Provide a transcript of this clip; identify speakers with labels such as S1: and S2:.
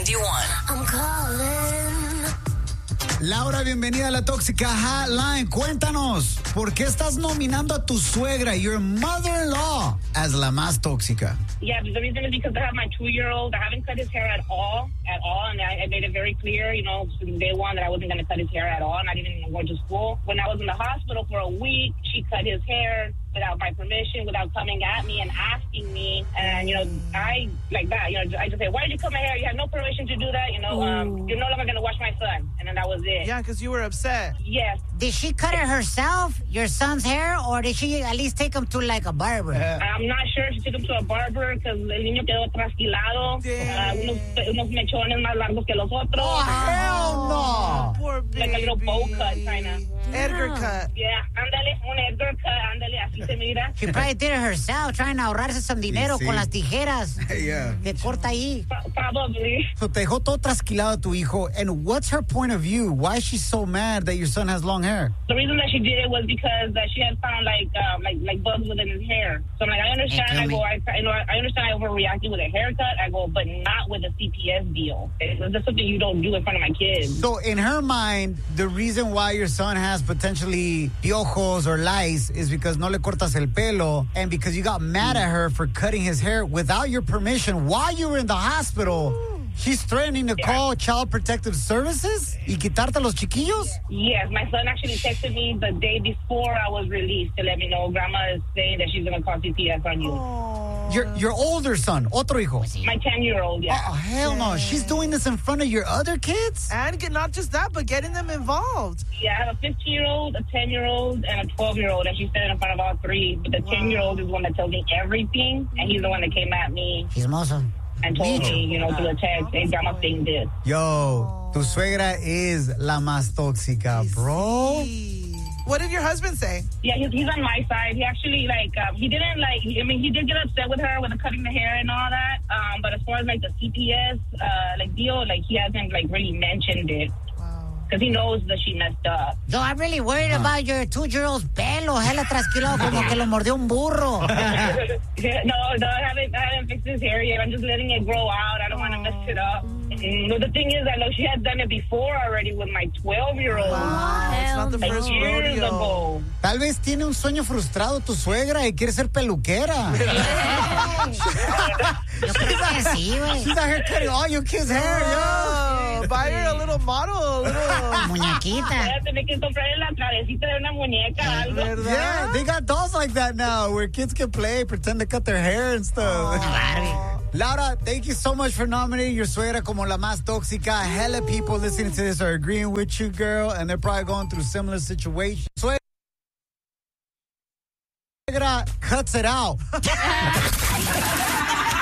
S1: 91.
S2: I'm calling.
S3: Laura, bienvenida a la Tóxica Hotline. Cuéntanos, ¿por qué estás nominando a tu suegra, your mother-in-law, as la más tóxica?
S4: Yeah, the reason is because I have my 2-year-old. I haven't cut his hair at all. And I made it very clear, from day one that I wasn't going to cut his hair at all, not even going to school. When I was in the hospital for a week, she cut his hair without my permission, without coming at me and asking me. And, I, like that, I just say, why did you cut my hair? You had no permission to do that. You're no longer going to wash my son. And then that was it.
S5: Yeah, because you were upset.
S4: Yes.
S6: Did she cut it herself, your son's hair, or did she at least take him to, like, a barber?
S4: I'm not sure if she took him to a barber because el niño quedó trasquilado. Unos mechones más largos que los otros.
S3: Oh, hell no.
S5: Poor baby.
S4: Like a little bowl cut, kind of.
S5: Edgar cut.
S4: Yeah, ándale, un Edgar cut, ándale, así se mira.
S6: She probably did it herself, trying to ahorrarse some dinero
S3: Sí.
S6: con las tijeras.
S3: Yeah.
S6: De corta ahí.
S4: Probably.
S3: So te dejó todo trasquilado tu hijo. And what's her point of view? Why is she so mad that your son has long hair?
S4: The reason that she did it was because she had found like bugs within his hair. So I'm like, I understand. I understand I overreacted with a haircut. I go, but not with a CPS deal. That's something you don't do in front of my kids.
S3: So in her mind, the reason why your son has potentially piojos or lice is because no le cortas el pelo, and because you got mad at her for cutting his hair without your permission while you were in the hospital. She's threatening to call Child Protective Services y quitarte los chiquillos?
S4: Yes, my son actually texted me the day before I was released to let me know Grandma is saying that she's going to call CPS on you.
S3: Your older son, otro hijo.
S4: My 10-year-old, yeah.
S3: Oh, hell no. She's doing this in front of your other kids?
S5: And not just that, but getting them involved.
S4: Yeah, I have a 15-year-old, a 10-year-old, and a 12-year-old, and she's standing in front of all three. But the 10-year-old is the one that tells me everything, and he's the one that came at me
S6: Chismoso.
S4: and told me, through a text, hey, Grandma's saying this.
S3: Yo, tu suegra is la más tóxica, bro.
S5: What did your husband say?
S4: Yeah, he's on my side. He actually, he did get upset with her with the cutting the hair and all that. But as far as, the CPS, deal, he hasn't, really mentioned it. Because he knows that she messed up.
S6: Yo, I'm really worried about your 2-year-old's pelo. Hella trasquilado como que lo mordió un burro.
S4: No, I haven't fixed his hair yet. I'm just letting it grow out. I don't want to mess it up. The thing is, I know she had done it before already with my 12-year-old.
S5: Wow, it's not the first
S4: years
S5: rodeo.
S4: ago.
S3: Tal vez tiene un sueño frustrado tu suegra y quiere ser peluquera.
S6: Yo creo que sí, güey.
S3: She's out here cutting all your kids' hair, yo.
S5: Buy her a little model, a little...
S6: Muñequita.
S4: Voy a tener que comprarle la cabecita de una muñeca o algo.
S5: ¿Verdad?
S3: Yeah, they got dolls like that now where kids can play, pretend to cut their hair and stuff. Laura, thank you so much for nominating your suegra como la más tóxica. Hella people listening to this are agreeing with you, girl, and they're probably going through similar situations. Suegra cuts it out.